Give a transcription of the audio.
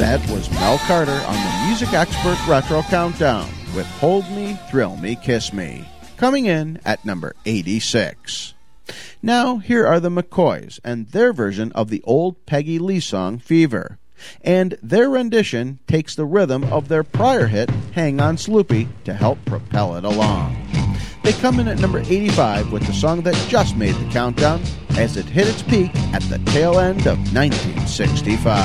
That was Mel Carter on the Music Expert Retro Countdown with Hold Me, Thrill Me, Kiss Me, coming in at number 86. Now, here are the McCoys and their version of the old Peggy Lee song, Fever. And their rendition takes the rhythm of their prior hit, Hang On Sloopy, to help propel it along. They come in at number 85 with the song that just made the countdown as it hit its peak at the tail end of 1965.